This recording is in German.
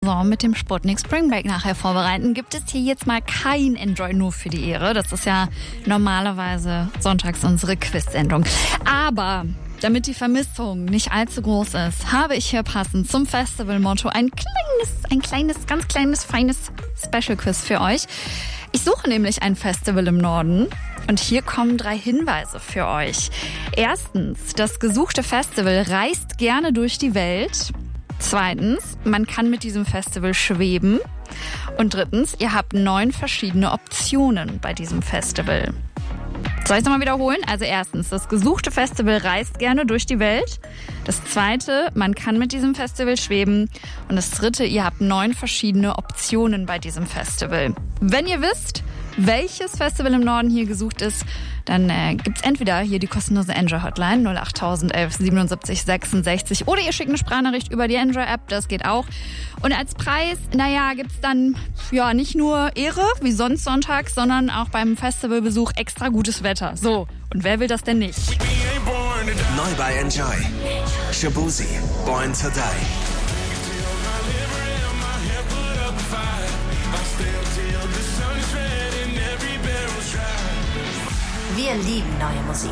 Saison mit dem Sputnik Spring Break nachher vorbereiten, gibt es hier jetzt mal kein Enjoy nur für die Ehre. Das ist ja normalerweise sonntags unsere Quiz-Sendung. Aber damit die Vermissung nicht allzu groß ist, habe ich hier passend zum Festival-Motto ein kleines, ganz kleines, feines Special-Quiz für euch. Ich suche nämlich ein Festival im Norden und hier kommen 3 Hinweise für euch. Erstens, das gesuchte Festival reist gerne durch die Welt. Zweitens, man kann mit diesem Festival schweben. Und drittens, ihr habt 9 verschiedene Optionen bei diesem Festival. Soll ich es nochmal wiederholen? Also erstens, das gesuchte Festival reist gerne durch die Welt. Das zweite, man kann mit diesem Festival schweben. Und das dritte, ihr habt 9 verschiedene Optionen bei diesem Festival. Wenn ihr wisst, welches Festival im Norden hier gesucht ist, dann gibt's entweder hier die kostenlose Enjoy-Hotline 08000 11 77 66 oder ihr schickt eine Sprachnachricht über die Enjoy-App, das geht auch. Und als Preis, gibt's dann nicht nur Ehre, wie sonst sonntags, sondern auch beim Festivalbesuch extra gutes Wetter. So, und wer will das denn nicht? Neu bei Enjoy. Shaboozey, Born to Die. Wir lieben neue Musik.